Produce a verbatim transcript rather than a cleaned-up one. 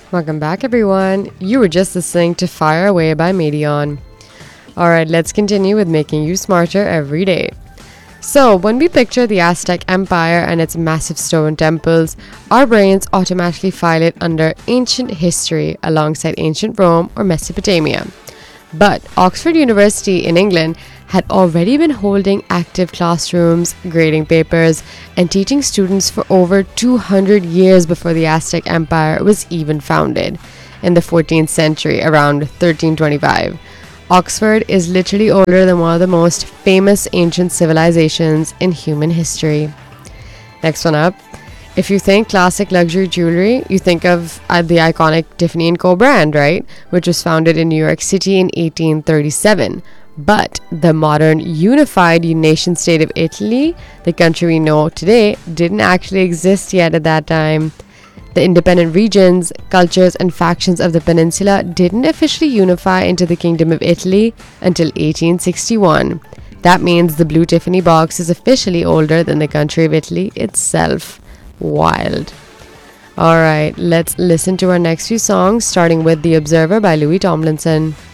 Welcome back, everyone. You were just listening to Fire Away by Medion. Alright, let's continue with making you smarter every day. So, when we picture the Aztec Empire and its massive stone temples, our brains automatically file it under ancient history alongside ancient Rome or Mesopotamia. But Oxford University in England had already been holding active classrooms, grading papers, and teaching students for over two hundred years before the Aztec Empire was even founded in the fourteenth century, around thirteen twenty-five. Oxford is literally older than one of the most famous ancient civilizations in human history. Next one up. If you think classic luxury jewelry, you think of uh, the iconic Tiffany and Co. brand, right? Which was founded in New York City in eighteen thirty-seven. But the modern unified nation state of Italy, the country we know today, didn't actually exist yet at that time. The independent regions, cultures, and factions of the peninsula didn't officially unify into the Kingdom of Italy until eighteen sixty-one. That means the blue Tiffany box is officially older than the country of Italy itself. Wild. Alright, let's listen to our next few songs, starting with The Observer by Louis Tomlinson.